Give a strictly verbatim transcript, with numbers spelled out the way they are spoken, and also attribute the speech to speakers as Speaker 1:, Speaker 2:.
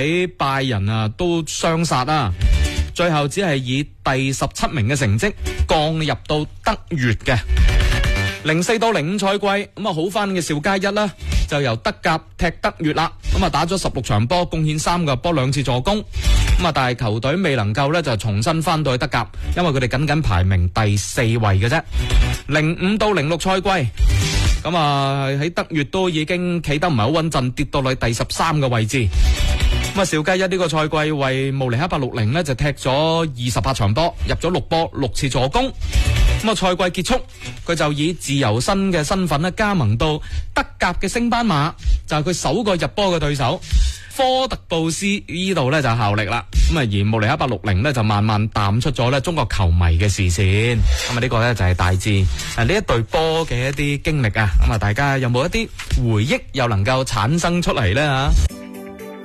Speaker 1: 喺拜仁啊都雙殺啊，最後只係以第十七名嘅成績降入到德乙嘅。零四到零五賽季咁啊好翻嘅邵佳一啦，就由德甲踢德乙啦，咁啊打咗十六場波，貢獻三個波，兩次助攻。咁啊，但係球隊未能夠咧就重新翻到去德甲，因為佢哋僅僅排名第四位嘅啫。零五到零六賽季，咁啊喺德乙都已經企得唔係好穩陣，跌到去第十三個位置。咁啊，邵佳一呢個賽季為慕尼黑八六零呢就踢咗二十八場波，入咗六波，六次助攻。咁啊，賽季結束，佢就以自由身嘅身份咧加盟到德甲嘅升班馬，就係佢首個入波嘅對手科特布斯呢度咧就效力啦。咁啊，而慕尼黑八六零呢就慢慢淡出咗咧中國球迷嘅視線。咁啊，呢個咧就係大致誒呢一隊波嘅一啲經歷啊。咁啊，大家有冇一啲回憶又能夠產生出嚟咧吓？